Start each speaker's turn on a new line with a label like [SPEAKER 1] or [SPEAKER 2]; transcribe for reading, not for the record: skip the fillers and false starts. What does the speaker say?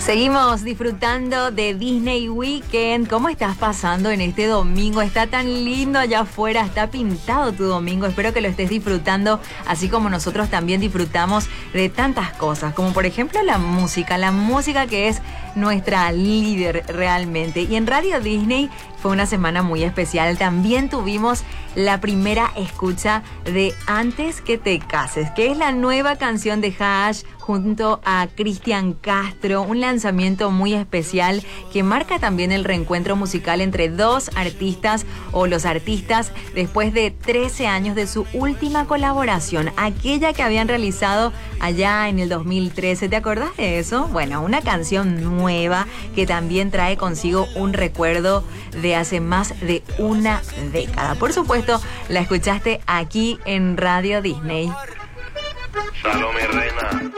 [SPEAKER 1] Seguimos disfrutando de Disney Weekend. ¿Cómo estás pasando en este domingo? Está tan lindo allá afuera, está pintado tu domingo. Espero que lo estés disfrutando, así como nosotros también disfrutamos de tantas cosas, como por ejemplo la música que es nuestra líder realmente. Y en Radio Disney fue una semana muy especial. También tuvimos la primera escucha de Antes que te cases, que es la nueva canción de Hash junto a Cristian Castro, un lanzamiento muy especial que marca también el reencuentro musical entre dos artistas o los artistas después de 13 años de su última colaboración, aquella que habían realizado allá en el 2013. ¿Te acordás de eso? Bueno, una canción nueva que también trae consigo un recuerdo de hace más de una década. Por supuesto, la escuchaste aquí en Radio Disney.
[SPEAKER 2] Salome, reina.